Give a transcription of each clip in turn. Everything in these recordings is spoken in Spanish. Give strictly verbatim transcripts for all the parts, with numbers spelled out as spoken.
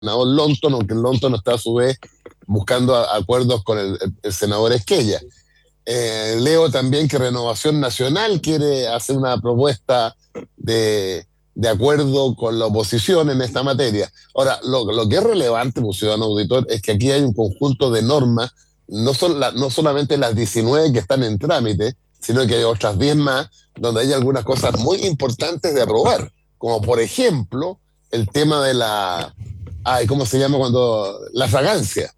senador Longton, aunque Longton está a su vez buscando a, acuerdos con el, el, el senador Esquella. Eh, leo también que Renovación Nacional quiere hacer una propuesta de, de acuerdo con la oposición en esta materia. Ahora, lo, lo que es relevante, pues, ciudadano auditor, es que aquí hay un conjunto de normas, no, son la, no solamente las diecinueve que están en trámite, sino que hay otras diez más, donde hay algunas cosas muy importantes de aprobar, como por ejemplo el tema de la, ay, ¿cómo se llama cuando? La fragancia.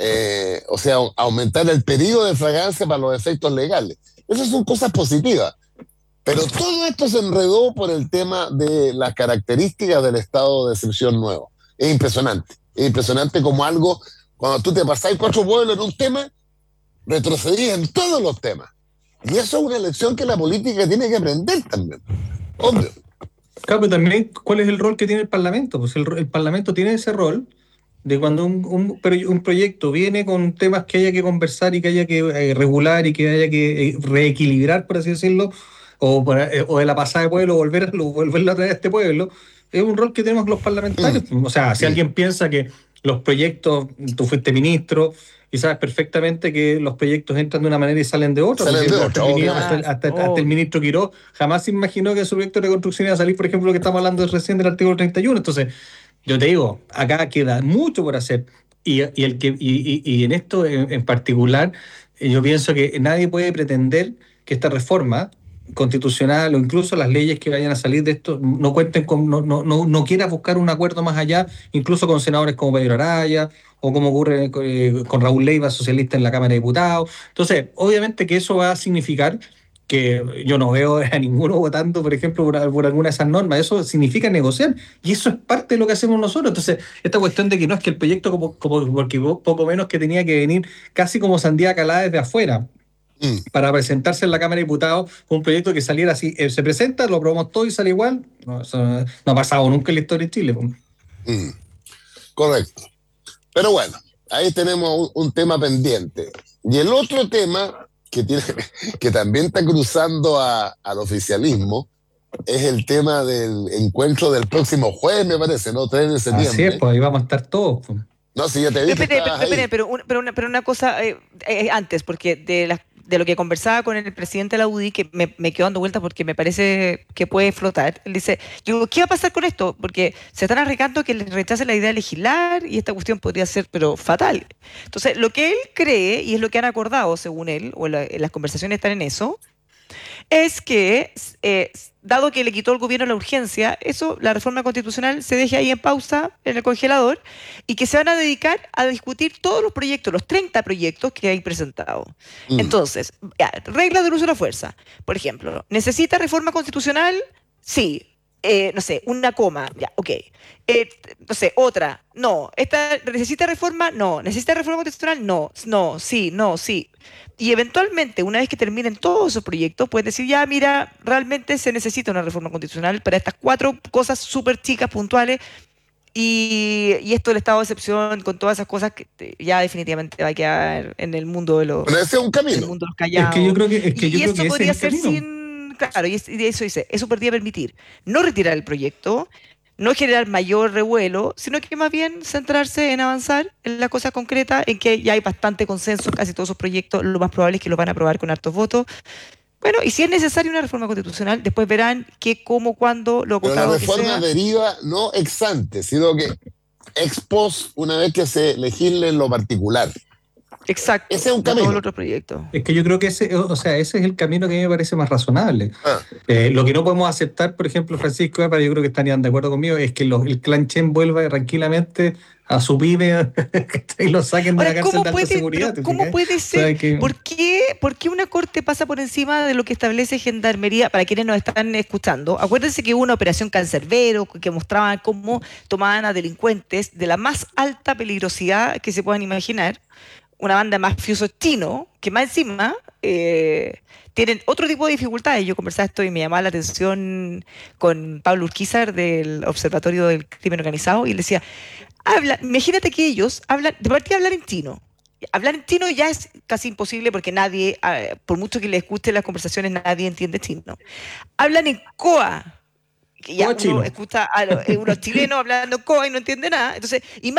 Eh, o sea, aumentar el periodo de fragancia para los efectos legales. Esas son cosas positivas. Pero todo esto se enredó por el tema de las características del estado de excepción nuevo. Es impresionante. Es impresionante como algo, cuando tú te pasás cuatro pueblos en un tema, retrocedís en todos los temas. Y eso es una lección que la política tiene que aprender también. Obvio. Claro, pero también, ¿cuál es el rol que tiene el Parlamento? Pues el, el Parlamento tiene ese rol de cuando un, un, un proyecto viene con temas que haya que conversar y que haya que eh, regular y que haya que eh, reequilibrar, por así decirlo, o, para, eh, o de la pasada de pueblo, volverlo, volverlo a traer a este pueblo, es un rol que tenemos los Mm, parlamentarios. O sea, si mm. alguien piensa que los proyectos, tú fuiste ministro y sabes perfectamente que los proyectos entran de una manera y salen de otra, Salen porque de hasta otra, el, mini- hasta, obviamente. el- Claro, hasta, hasta el obvio. ministro Quiró jamás se imaginó que su proyecto de reconstrucción iba a salir, por ejemplo, lo que estamos hablando recién del artículo treinta y uno. Entonces, yo te digo, acá queda mucho por hacer. Y, y el que, y, y- y en esto en, en particular, eh, yo pienso que nadie puede pretender que esta reforma constitucional o incluso las leyes que vayan a salir de esto no cuenten con, no, no, no, no quiera buscar un acuerdo más allá, incluso con senadores como Pedro Araya o como ocurre eh, con Raúl Leiva, socialista en la Cámara de Diputados. Entonces, obviamente que eso va a significar que yo no veo a ninguno votando, por ejemplo, por, por alguna de esas normas. Eso significa negociar. Y eso es parte de lo que hacemos nosotros. Entonces, esta cuestión de que no es que el proyecto, como, como porque poco menos que tenía que venir casi como sandía calada desde afuera Mm, para presentarse en la Cámara de Diputados con un proyecto que saliera así, eh, se presenta, lo aprobamos todo y sale igual. No, eso no ha pasado nunca en la historia de Chile. Pues. mm. Correcto. Pero bueno, ahí tenemos un, un tema pendiente. Y el otro tema que, tiene, que también está cruzando a, al oficialismo es el tema del encuentro del próximo jueves, me parece, ¿no? tres de Así es, septiembre. pues ahí vamos a estar todos. Pues. No, si yo te vi Pero, que espere, pero, estabas espere, ahí. pero, un- pero una, pero una cosa eh, eh, antes, porque de, las- de lo que conversaba con el presidente de la U D I, que me, me quedo dando vueltas porque me parece que puede flotar, él dice, yo digo, ¿qué va a pasar con esto? Porque se están arriesgando que les rechace la idea de legislar y esta cuestión podría ser, pero fatal. Entonces, lo que él cree, y es lo que han acordado, según él, o la- las conversaciones están en eso, es que, eh, dado que le quitó el gobierno la urgencia, eso, la reforma constitucional se deje ahí en pausa, en el congelador, y que se van a dedicar a discutir todos los proyectos, los treinta proyectos que hay presentados. Mm, Entonces, ya, reglas del uso de la fuerza. Por ejemplo, ¿necesita reforma constitucional? Sí. Eh, no sé, una coma, ya, ok. Eh, no sé, otra, no. ¿Esta necesita reforma? No. ¿Necesita reforma constitucional? No. No, sí, no, sí. Y eventualmente, una vez que terminen todos esos proyectos, puedes decir, ya, mira, realmente se necesita una reforma constitucional para estas cuatro cosas súper chicas, puntuales, y, y esto del estado de excepción, con todas esas cosas que te- ya definitivamente va a quedar en el mundo de los, bueno, ese es un en el camino. mundo de los Es que yo callados. creo que, es que yo Y, y creo que eso ese es podría el ser camino. sin, claro, y, es- y eso dice, eso podría permitir no retirar el proyecto, no generar mayor revuelo, sino que más bien centrarse en avanzar en la cosa concreta, en que ya hay bastante consenso, casi todos esos proyectos, lo más probable es que los van a aprobar con hartos votos. Bueno, y si es necesaria una reforma constitucional, después verán qué, cómo, cuándo, lo Pero la acotado que reforma sea. deriva no ex ante, sino que ex post, una vez que se legisle en lo particular. Ese Exacto, es un no todo el camino. otro proyecto. Es que yo creo que ese, o sea, ese es el camino que a mí me parece más razonable. Ah, Eh, lo que no podemos aceptar, por ejemplo, Francisco Epa, yo creo que estarían de acuerdo conmigo, es que los- el clan Chen vuelva tranquilamente a su pyme y lo saquen de Ahora, la cárcel ¿cómo de alta puede, pero seguridad. ¿Te cómo fijas? puede O ser? sea, que, ¿Por qué, por qué una corte pasa por encima de lo que establece Gendarmería? Para quienes nos están escuchando, acuérdense que hubo una operación Cancerbero que mostraba cómo tomaban a delincuentes de la más alta peligrosidad que se puedan imaginar, una banda de mafiosos chinos, que más encima eh, tienen otro tipo de dificultades. Yo conversaba esto y me llamaba la atención con Pablo Urquizar del Observatorio del Crimen Organizado y le decía, habla, imagínate que ellos hablan, de partida hablar en chino. Hablar en chino ya es casi imposible porque nadie, eh, por mucho que les guste las conversaciones, nadie entiende chino. Hablan en coa, que ya Todo uno chino. escucha a los, eh, unos chilenos hablando coa y no entiende nada. Entonces,